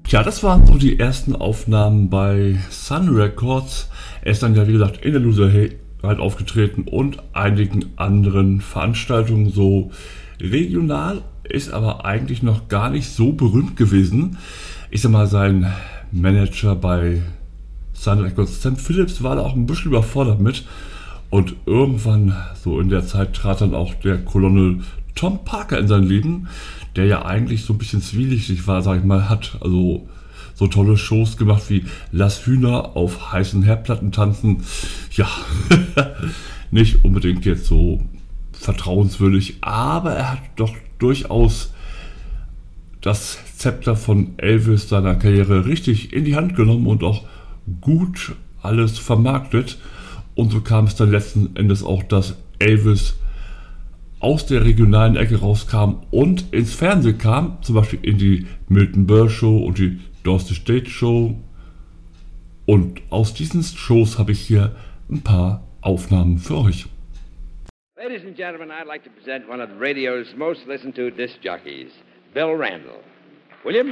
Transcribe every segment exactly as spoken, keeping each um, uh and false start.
Tja, das waren so die ersten Aufnahmen bei Sun Records. Er ist dann ja, wie gesagt, in der Loser halt aufgetreten und einigen anderen Veranstaltungen. So regional, ist aber eigentlich noch gar nicht so berühmt gewesen. Ich sag mal, sein Manager bei Sun Records, Sam Phillips, war da auch ein bisschen überfordert mit. Und irgendwann, so in der Zeit, trat dann auch der Colonel Tom Parker in sein Leben, der ja eigentlich so ein bisschen zwielichtig war, sag ich mal, hat also so tolle Shows gemacht wie Lass Hühner auf heißen Herdplatten tanzen. Ja, nicht unbedingt jetzt so vertrauenswürdig, aber er hat doch durchaus das Zepter von Elvis seiner Karriere richtig in die Hand genommen und auch gut alles vermarktet. Und so kam es dann letzten Endes auch, dass Elvis aus der regionalen Ecke rauskam und ins Fernsehen kam, zum Beispiel in die Milton Berle Show und die Dorsey State Show. Und aus diesen Shows habe ich hier ein paar Aufnahmen für euch. Ladies and gentlemen, I'd like to present one of the radio's most listened to disc jockeys, Bill Randle. William?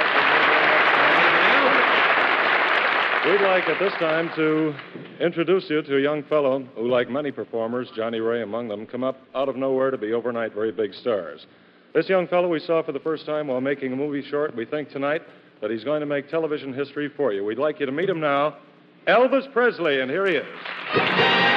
We'd like at this time to introduce you to a young fellow who, like many performers, Johnny Ray among them, come up out of nowhere to be overnight very big stars. This young fellow we saw for the first time while making a movie short. We think tonight that he's going to make television history for you. We'd like you to meet him now, Elvis Presley, and here he is.